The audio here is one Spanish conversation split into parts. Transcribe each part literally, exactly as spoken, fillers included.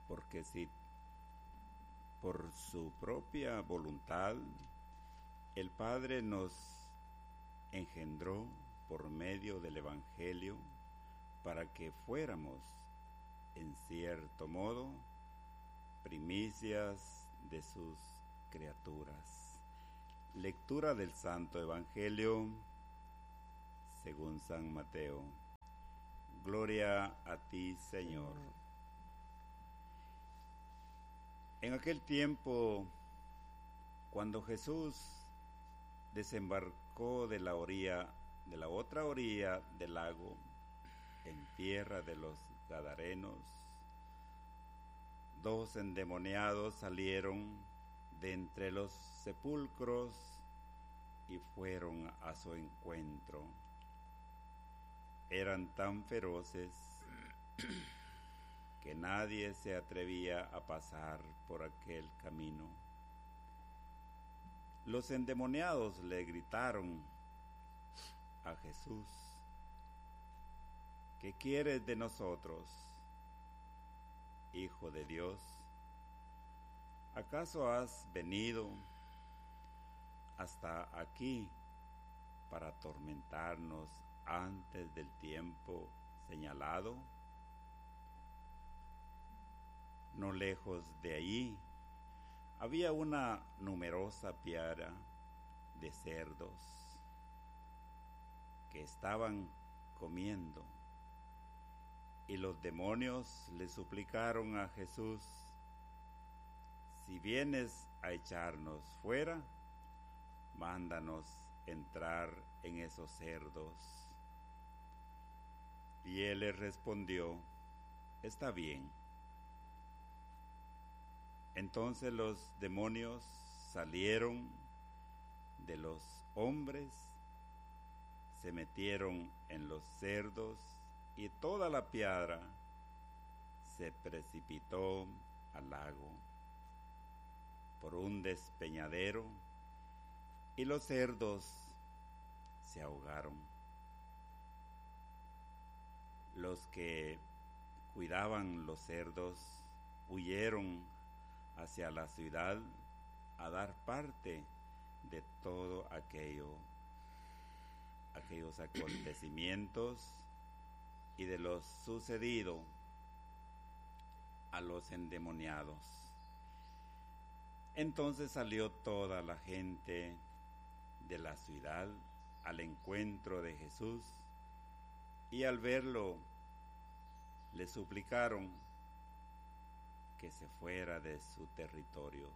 porque si por su propia voluntad el Padre nos engendró por medio del Evangelio para que fuéramos, en cierto modo, primicias de sus criaturas. Lectura del Santo Evangelio según San Mateo. Gloria a ti, Señor. En aquel tiempo, cuando Jesús desembarcó de la orilla, de la otra orilla del lago, en tierra de los Gadarenos, dos endemoniados salieron de entre los sepulcros y fueron a su encuentro. Eran tan feroces que nadie se atrevía a pasar por aquel camino. Los endemoniados le gritaron a Jesús: ¿qué quieres de nosotros, Hijo de Dios? ¿Acaso has venido hasta aquí para atormentarnos antes del tiempo señalado? No lejos de allí había una numerosa piara de cerdos que estaban comiendo, y los demonios le suplicaron a Jesús: si vienes a echarnos fuera, mándanos entrar en esos cerdos. Y él les respondió: está bien. Entonces los demonios salieron de los hombres, se metieron en los cerdos, y toda la piara se precipitó al lago por un despeñadero, y los cerdos se ahogaron. Los que cuidaban los cerdos huyeron hacia la ciudad a dar parte de todo aquello, aquellos acontecimientos y de lo sucedido a los endemoniados. Entonces salió toda la gente de la ciudad al encuentro de Jesús, y al verlo le suplicaron que se fuera de su territorio.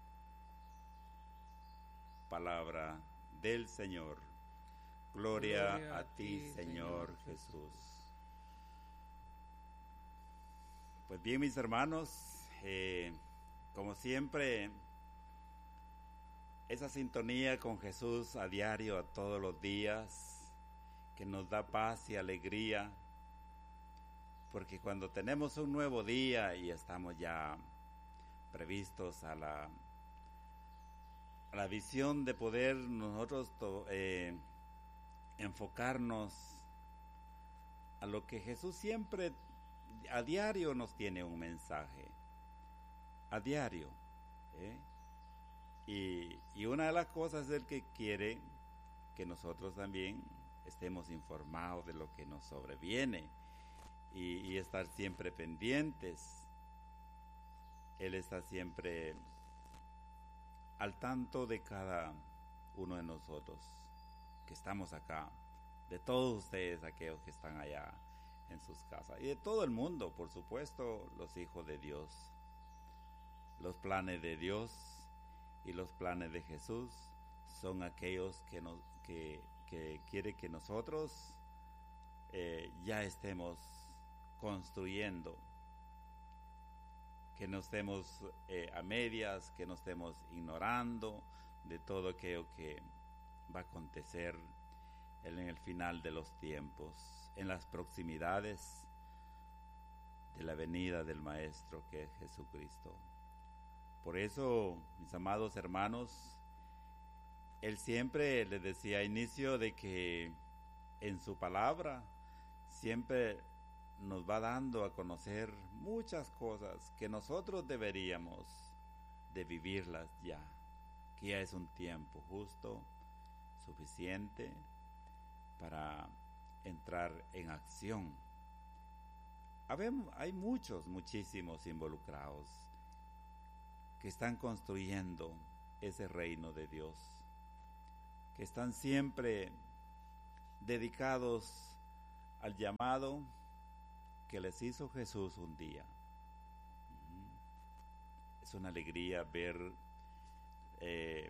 Palabra del Señor. Gloria, Gloria a ti, Señor, Señor Jesús. Jesús. Pues bien, mis hermanos, eh, como siempre, esa sintonía con Jesús a diario, a todos los días, que nos da paz y alegría, porque cuando tenemos un nuevo día y estamos ya previstos a la, a la visión de poder nosotros to, eh, enfocarnos a lo que Jesús siempre a diario nos tiene un mensaje, a diario, ¿eh? y, y una de las cosas es el que quiere que nosotros también estemos informados de lo que nos sobreviene, y, y estar siempre pendientes. Él está siempre al tanto de cada uno de nosotros que estamos acá, de todos ustedes, aquellos que están allá en sus casas, y de todo el mundo, por supuesto, los hijos de Dios. Los planes de Dios y los planes de Jesús son aquellos que nos que, que quiere que nosotros eh, ya estemos construyendo, que no estemos eh, a medias, que no estemos ignorando de todo aquello que va a acontecer en el final de los tiempos, en las proximidades de la venida del Maestro, que es Jesucristo. Por eso, mis amados hermanos, Él siempre les decía a inicio de que en su palabra siempre nos va dando a conocer muchas cosas que nosotros deberíamos de vivirlas ya, que ya es un tiempo justo, suficiente para entrar en acción. Habemos, hay muchos, muchísimos involucrados que están construyendo ese reino de Dios, que están siempre dedicados al llamado que les hizo Jesús un día. Es una alegría ver eh,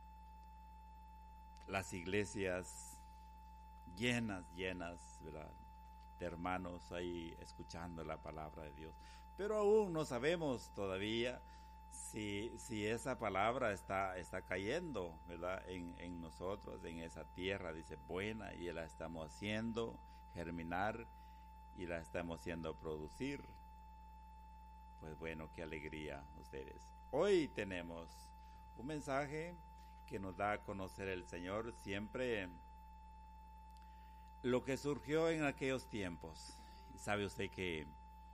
las iglesias llenas, llenas, ¿verdad?, de hermanos ahí escuchando la palabra de Dios. Pero aún no sabemos todavía si, si esa palabra está, está cayendo, ¿verdad?, en, en nosotros, en esa tierra, dice, buena, y la estamos haciendo germinar y la estamos haciendo producir. Pues bueno, qué alegría ustedes. Hoy tenemos un mensaje que nos da a conocer el Señor siempre lo que surgió en aquellos tiempos. ¿Sabe usted que,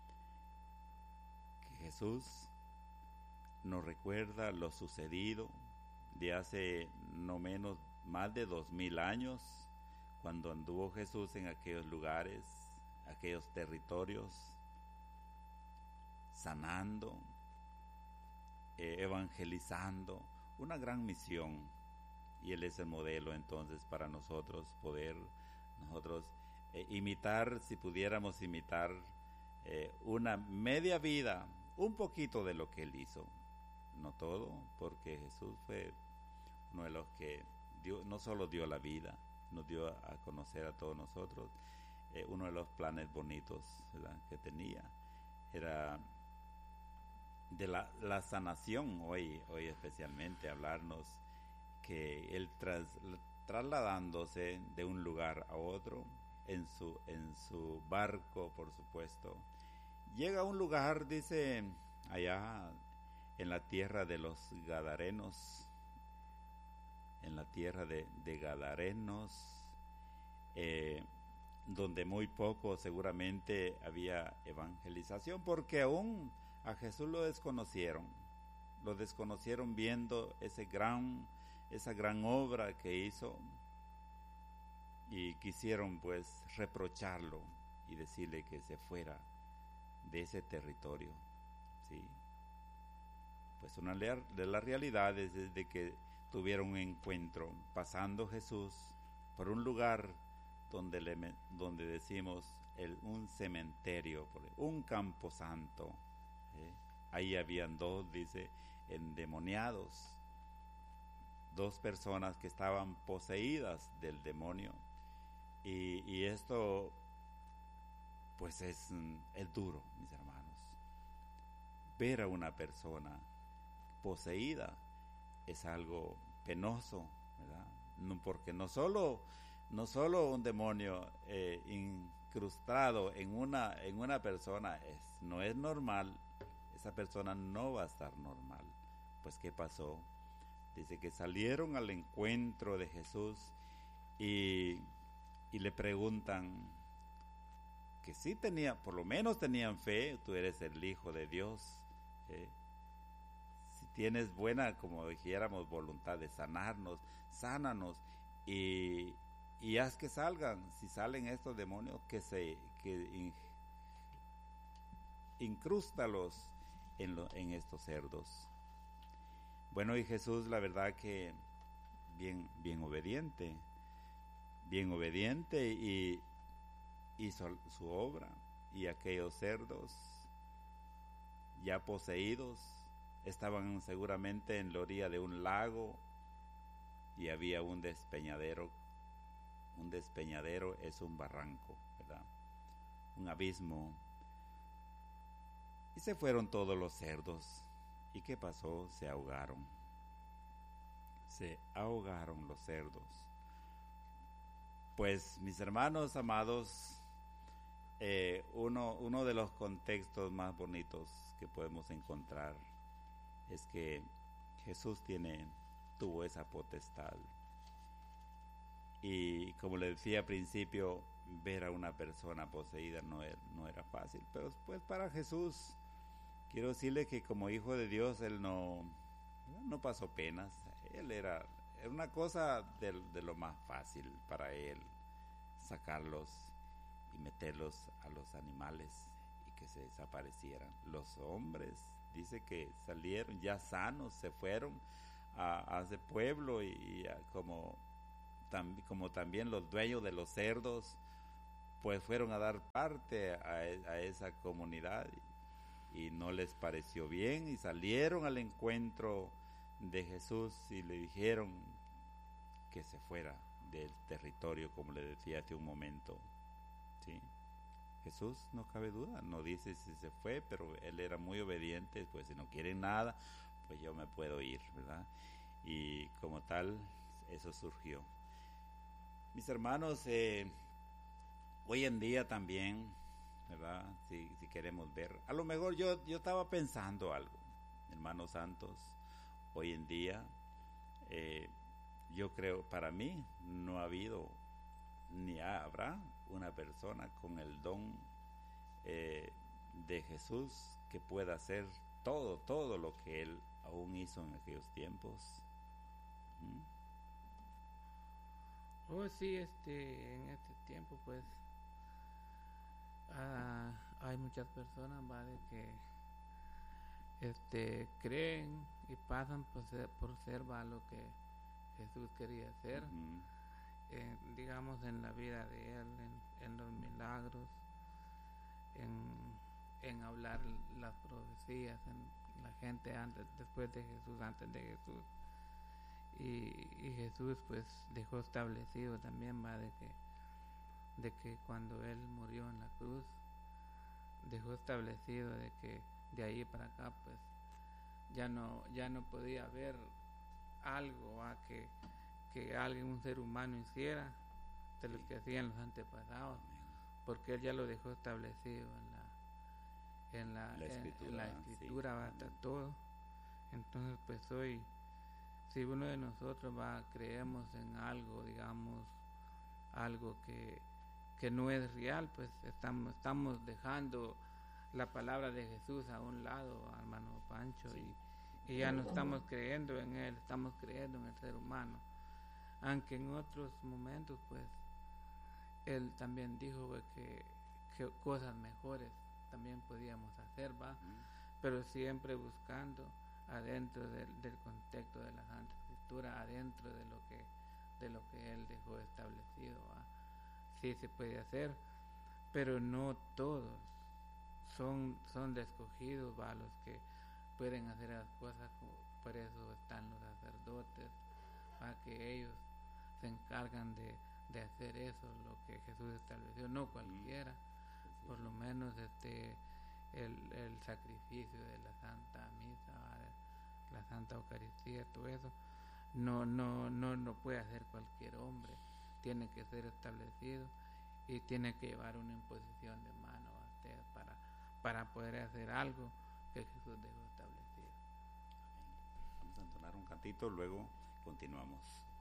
que Jesús nos recuerda lo sucedido de hace no menos más de dos mil años, cuando anduvo Jesús en aquellos lugares, aquellos territorios, sanando, eh, evangelizando, una gran misión, y Él es el modelo entonces para nosotros poder nosotros eh, imitar, si pudiéramos imitar eh, una media vida, un poquito de lo que Él hizo, no todo, porque Jesús fue uno de los que dio, no solo dio la vida, nos dio a conocer a todos nosotros. Eh, uno de los planes bonitos, ¿verdad?, que tenía era de la, la sanación. Hoy, hoy especialmente hablarnos que Él tras, trasladándose de un lugar a otro en su, en su barco, por supuesto, llega a un lugar, dice, allá en la tierra de los Gadarenos, en la tierra de, de Gadarenos, eh, donde muy poco seguramente había evangelización, porque aún a Jesús lo desconocieron, lo desconocieron viendo ese gran, esa gran obra que hizo, y quisieron pues reprocharlo y decirle que se fuera de ese territorio, ¿sí? Pues una de las realidades es de que tuvieron un encuentro, pasando Jesús por un lugar donde, le, donde decimos el, un cementerio, un camposanto. ¿eh? Ahí habían dos, dice, endemoniados, dos personas que estaban poseídas del demonio. Y, y esto, pues es, es duro, mis hermanos. Ver a una persona poseída es algo penoso, ¿verdad? No, porque no solo, no solo un demonio eh, incrustado en una, en una persona es, no es normal, esa persona no va a estar normal. Pues ¿qué pasó? Dice que salieron al encuentro de Jesús y, y le preguntan que sí tenía, por lo menos tenían fe, tú eres el Hijo de Dios, ¿eh? Si tienes buena, como dijéramos, voluntad de sanarnos, sánanos y, y haz que salgan. Si salen estos demonios, que se que in, incrústalos en, lo, en estos cerdos. Bueno, y Jesús, la verdad que bien, bien obediente, bien obediente y hizo su obra, y aquellos cerdos ya poseídos estaban seguramente en la orilla de un lago y había un despeñadero. Un despeñadero es un barranco, ¿verdad? Un abismo. Y se fueron todos los cerdos. ¿Y qué pasó? Se ahogaron. Se ahogaron los cerdos. Pues, mis hermanos amados, eh, uno, uno de los contextos más bonitos que podemos encontrar es que Jesús tiene, tuvo esa potestad. Y como le decía al principio, ver a una persona poseída no era, no era fácil, pero pues para Jesús, quiero decirle que como hijo de Dios, Él no, no pasó penas. Él era, era una cosa de, de lo más fácil para Él, sacarlos y meterlos a los animales y que se desaparecieran. Los hombres, dice que salieron ya sanos, se fueron a, a ese pueblo y, y a, como, tam, como también los dueños de los cerdos, pues fueron a dar parte a, a esa comunidad y, y no les pareció bien y salieron al encuentro de Jesús y le dijeron que se fuera del territorio, como le decía hace un momento, ¿sí? Jesús, no cabe duda, no dice si se fue, pero él era muy obediente, pues si no quieren nada, pues yo me puedo ir, ¿verdad? Y como tal, eso surgió. Mis hermanos, eh, hoy en día también, ¿verdad? Si, si queremos ver, a lo mejor yo, yo estaba pensando algo, hermanos santos, hoy en día, eh, yo creo, para mí, no ha habido, ni habrá una persona con el don eh, de Jesús que pueda hacer todo, todo lo que Él aún hizo en aquellos tiempos. ¿Mm? Oh, sí, este, en este tiempo, pues, uh, hay muchas personas, ¿va? De que este, creen y pasan por ser, por ser ¿va? Lo que Jesús quería hacer, uh-huh. eh, digamos, en la vida de Él, en, en los milagros, en, en hablar las profecías, en la gente antes, después de Jesús, antes de Jesús. Y, y Jesús pues dejó establecido también, va, de que, de que cuando Él murió en la cruz, dejó establecido de que de ahí para acá pues ya no, ya no podía haber algo ¿va? que que alguien, un ser humano hiciera de lo que hacían los antepasados, porque Él ya lo dejó establecido en la en la, la en, escritura, en la escritura sí. va hasta todo. Entonces pues hoy, si uno de nosotros va creemos en algo, digamos, algo que, que no es real, pues estamos, estamos dejando la palabra de Jesús a un lado, hermano Pancho, sí. y, y ya no estamos creyendo en Él, estamos creyendo en el ser humano. Aunque en otros momentos, pues, Él también dijo pues, que, que cosas mejores también podíamos hacer, ¿va? Mm. Pero siempre buscando adentro del, del contexto de la Santa Escritura, adentro de lo que de lo que Él dejó establecido, ¿va? Sí se puede hacer, pero no todos son, son de escogidos, ¿va? Los que pueden hacer las cosas, por eso están los sacerdotes, para que ellos se encargan de, de hacer eso, lo que Jesús estableció, no cualquiera, mm. por lo menos este el, el sacrificio de la Santa Misa, ¿vale? La Santa Eucaristía, todo eso, no, no, no lo puede hacer cualquier hombre, tiene que ser establecido y tiene que llevar una imposición de mano a usted para, para poder hacer algo que Jesús dejó establecido. Vamos a entonar un cantito, luego continuamos.